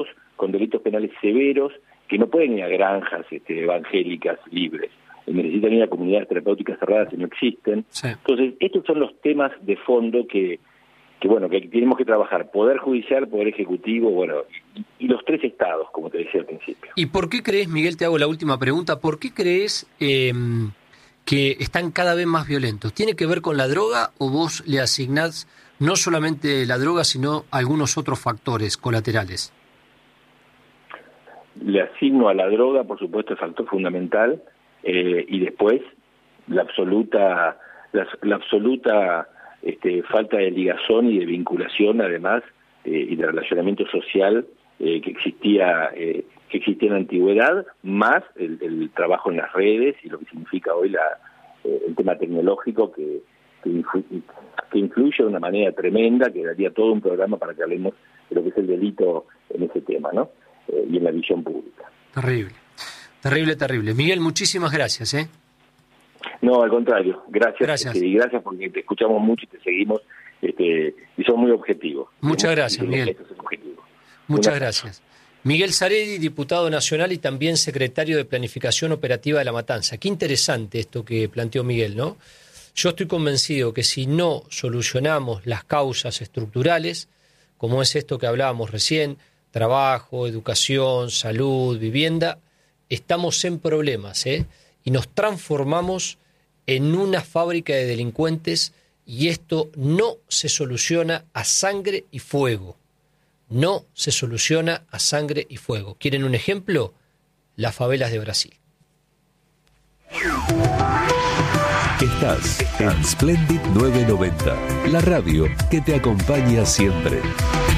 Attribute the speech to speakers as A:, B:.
A: con delitos penales severos que no pueden ir a granjas evangélicas libres. Necesitan ir a comunidades terapéuticas cerradas que no existen.
B: Sí.
A: Entonces, estos son los temas de fondo que tenemos que trabajar. Poder judicial, poder ejecutivo, y los tres estados, como te decía al principio.
B: ¿Y por qué crees, Miguel, te hago la última pregunta, por qué crees que están cada vez más violentos? ¿Tiene que ver con la droga o vos le asignás no solamente la droga, sino algunos otros factores colaterales?
A: Le asigno a la droga, por supuesto, el factor fundamental, y después la absoluta falta de ligazón y de vinculación, además, y de relacionamiento social que existía en la antigüedad, más el trabajo en las redes y lo que significa hoy el tema tecnológico que influye de una manera tremenda, que daría todo un programa para que hablemos de lo que es el delito en ese tema, ¿no? Y en la visión pública.
B: Terrible. Miguel, muchísimas gracias, ¿eh?
A: No, al contrario, gracias. Y gracias porque te escuchamos mucho y te seguimos, y somos muy objetivos.
B: Muchas gracias, Miguel.
A: Esto es objetivo.
B: Muchas gracias. Miguel Saredi, diputado nacional y también secretario de Planificación Operativa de La Matanza. Qué interesante esto que planteó Miguel, ¿no? Yo estoy convencido que si no solucionamos las causas estructurales, como es esto que hablábamos recién, trabajo, educación, salud, vivienda, estamos en problemas, y nos transformamos en una fábrica de delincuentes, y esto no se soluciona a sangre y fuego. No se soluciona a sangre y fuego. ¿Quieren un ejemplo? Las favelas de Brasil.
C: Estás en Splendid 990, la radio que te acompaña siempre.